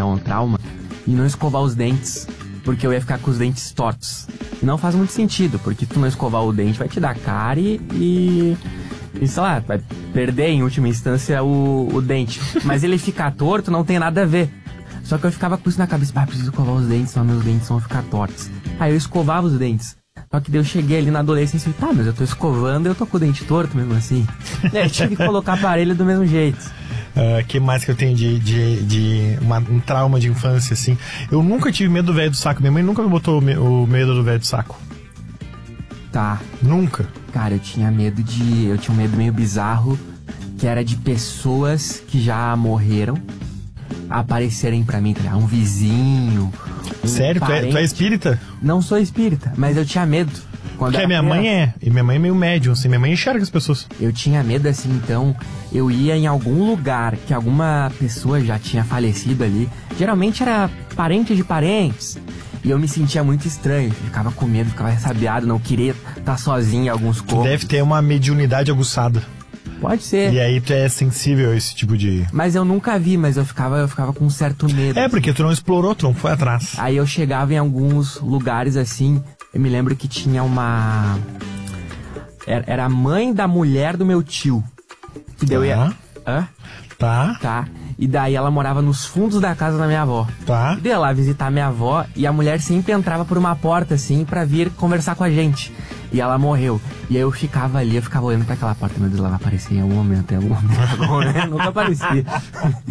é um trauma, e não escovar os dentes, porque eu ia ficar com os dentes tortos. E não faz muito sentido, porque tu não escovar o dente vai te dar cárie e sei lá, vai perder em última instância o dente. Mas ele ficar torto não tem nada a ver. Só que eu ficava com isso na cabeça, preciso escovar os dentes, senão meus dentes vão ficar tortos. Aí eu escovava os dentes. Só que daí eu cheguei ali na adolescência e falei, mas eu tô escovando e eu tô com o dente torto mesmo assim. Eu tive que colocar aparelho do mesmo jeito. Que mais que eu tenho de um trauma de infância, assim? Eu nunca tive medo do velho do saco. Minha mãe nunca me botou o medo do velho do saco. Tá. Nunca. Cara, eu tinha um medo meio bizarro, que era de pessoas que já morreram aparecerem pra mim, um vizinho. Sério? Tu é espírita? Não sou espírita, mas eu tinha medo. Porque minha mãe é. E minha mãe é meio médium, assim. Minha mãe enxerga as pessoas. Eu tinha medo, assim, então eu ia em algum lugar que alguma pessoa já tinha falecido ali. Geralmente era parente de parentes. E eu me sentia muito estranho. Ficava com medo, ficava ressabiado, não queria estar sozinho em alguns cômodos. Tu deve ter uma mediunidade aguçada. Pode ser. E aí tu é sensível a esse tipo de... Mas eu nunca vi, mas eu ficava com um certo medo. É, porque tu não explorou, tu não foi atrás. Aí eu chegava em alguns lugares assim, eu me lembro que tinha uma... Era a mãe da mulher do meu tio. Que deu ia... Hã? Tá. Tá. E daí ela morava nos fundos da casa da minha avó. Tá. E daí lá visitar minha avó e a mulher sempre entrava por uma porta assim pra vir conversar com a gente. E ela morreu. E aí eu ficava ali, olhando pra aquela porta. Meu Deus, ela vai aparecer em algum momento, nunca aparecia.